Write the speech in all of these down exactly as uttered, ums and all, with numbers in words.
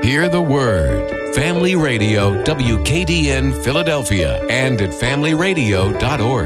Hear the Word. Family Radio, W K D N Philadelphia, and at family radio dot org.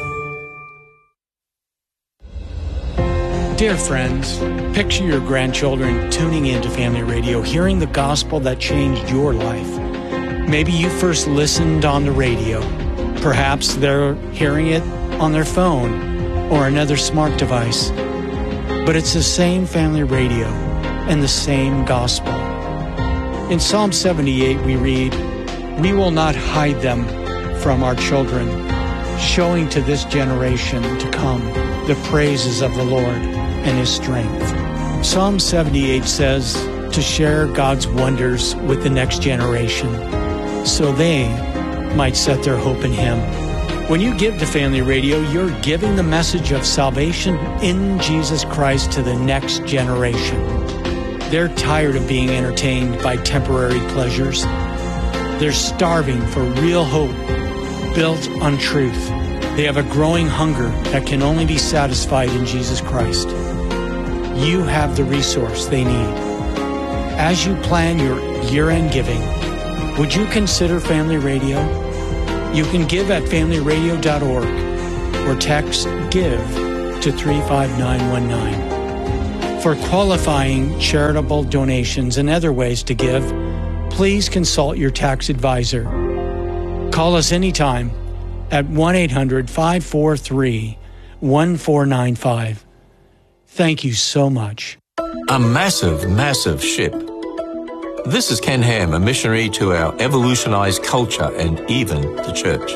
Dear friends, picture your grandchildren tuning into Family Radio, hearing the gospel that changed your life. Maybe you first listened on the radio. Perhaps they're hearing it on their phone or another smart device. But it's the same Family Radio and the same gospel. In Psalm seventy-eight, we read, "We will not hide them from our children, showing to this generation to come the praises of the Lord and His strength." Psalm seventy-eight says to share God's wonders with the next generation so they might set their hope in Him. When you give to Family Radio, you're giving the message of salvation in Jesus Christ to the next generation. They're tired of being entertained by temporary pleasures. They're starving for real hope built on truth. They have a growing hunger that can only be satisfied in Jesus Christ. You have the resource they need. As you plan your year-end giving, would you consider Family Radio? You can give at family radio dot org or text GIVE to three five nine one nine. For qualifying charitable donations and other ways to give, please consult your tax advisor. Call us anytime at one eight hundred five four three one four nine five. Thank you so much. A massive, massive ship. This is Ken Ham, a missionary to our evolutionized culture and even the church.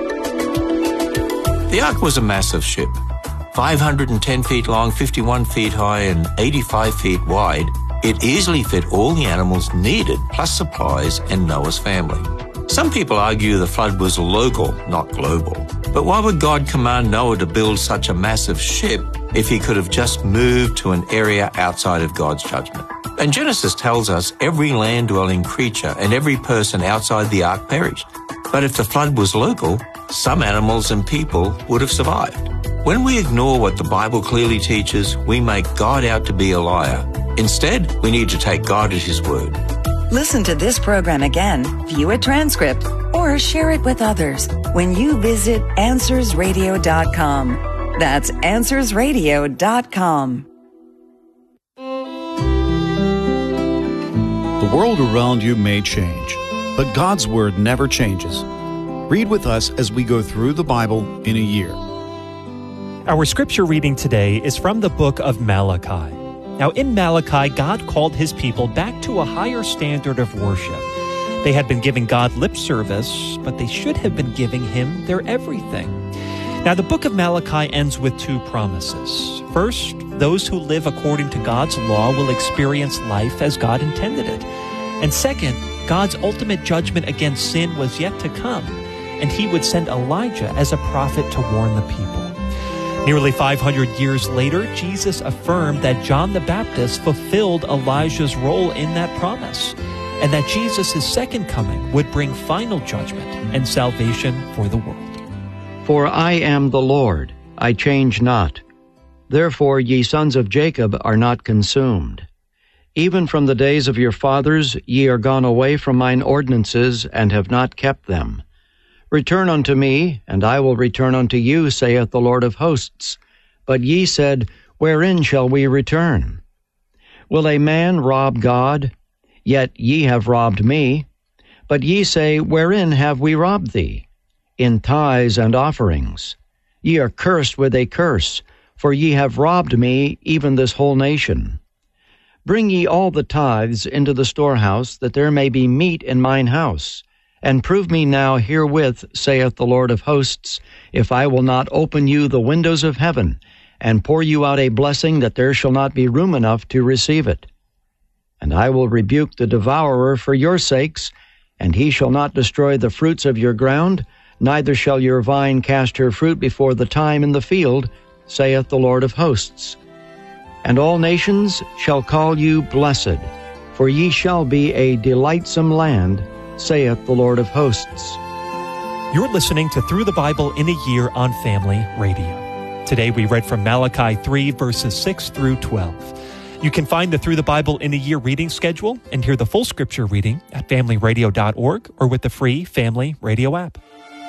The Ark was a massive ship. five hundred ten feet long, fifty-one feet high, and eighty-five feet wide, it easily fit all the animals needed, plus supplies and Noah's family. Some people argue the flood was local, not global. But why would God command Noah to build such a massive ship if he could have just moved to an area outside of God's judgment? And Genesis tells us every land-dwelling creature and every person outside the ark perished. But if the flood was local, some animals and people would have survived. When we ignore what the Bible clearly teaches, we make God out to be a liar. Instead, we need to take God at His word. Listen to this program again, view a transcript, or share it with others when you visit answers radio dot com. That's answers radio dot com. The world around you may change, but God's Word never changes. Read with us as we go through the Bible in a year. Our scripture reading today is from the book of Malachi. Now, in Malachi, God called His people back to a higher standard of worship. They had been giving God lip service, but they should have been giving Him their everything. Now, the book of Malachi ends with two promises. First, those who live according to God's law will experience life as God intended it. And second, God's ultimate judgment against sin was yet to come, and He would send Elijah as a prophet to warn the people. Nearly five hundred years later, Jesus affirmed that John the Baptist fulfilled Elijah's role in that promise, and that Jesus' second coming would bring final judgment and salvation for the world. For I am the Lord, I change not. Therefore ye sons of Jacob are not consumed. Even from the days of your fathers ye are gone away from mine ordinances, and have not kept them. Return unto me, and I will return unto you, saith the Lord of hosts. But ye said, Wherein shall we return? Will a man rob God? Yet ye have robbed me. But ye say, Wherein have we robbed thee? In tithes and offerings. Ye are cursed with a curse, for ye have robbed me, even this whole nation. Bring ye all the tithes into the storehouse, that there may be meat in mine house. And prove me now herewith, saith the Lord of hosts, if I will not open you the windows of heaven, and pour you out a blessing that there shall not be room enough to receive it. And I will rebuke the devourer for your sakes, and he shall not destroy the fruits of your ground, neither shall your vine cast her fruit before the time in the field, saith the Lord of hosts. And all nations shall call you blessed, for ye shall be a delightsome land, saith the Lord of hosts. You're listening to Through the Bible in a Year on Family Radio. Today we read from Malachi three, verses six through twelve. You can find the Through the Bible in a Year reading schedule and hear the full scripture reading at family radio dot org or with the free Family Radio app.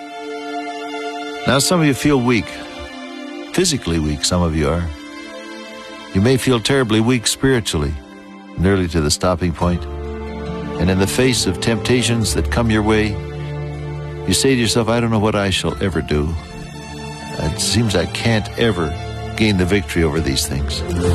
Now some of you feel weak, physically weak, some of you are. You may feel terribly weak spiritually, nearly to the stopping point. And in the face of temptations that come your way, you say to yourself, I don't know what I shall ever do. It seems I can't ever gain the victory over these things.